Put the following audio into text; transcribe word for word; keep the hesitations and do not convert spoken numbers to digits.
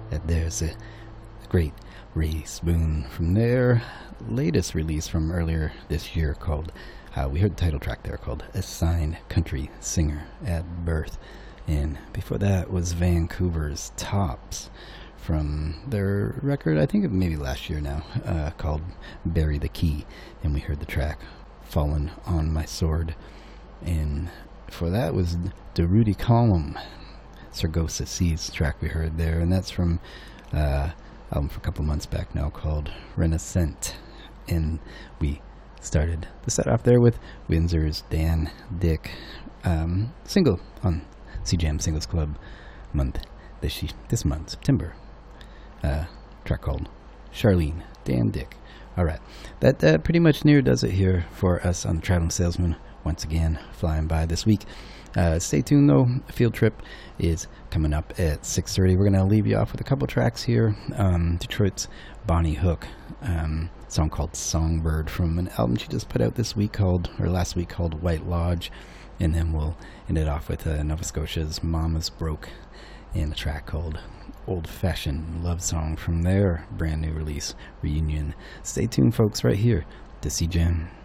And there's a great Ray Spoon from their latest release from earlier this year called, uh, we heard the title track there called Assigned Country Singer at Birth. And before that was Vancouver's Tops from their record, I think maybe last year now, uh, called Bury the Key. And we heard the track Fallen on My Sword. And before that was the Rudy Column Sargosa Seas track we heard there. And that's from uh, album for a couple months back now called Renaissance. And we started the set off there with Windsor's Dan Dick um, single on C Jam Singles Club month this this month, September. Uh, track called Charlene, Dan Dick. Alright, that uh, pretty much near does it here for us on the Traveling Salesman. Once again, flying by this week. Uh, stay tuned though, Field Trip is coming up at six thirty. We're going to leave you off with a couple tracks here. Um, Detroit's Bonnie Hook, um, song called Songbird from an album she just put out this week called, or last week called White Lodge. And then we'll end it off with uh, Nova Scotia's Mama's Broke and a track called Old Fashioned Love Song from their brand new release, Reunion. Stay tuned folks, right here to C Jam.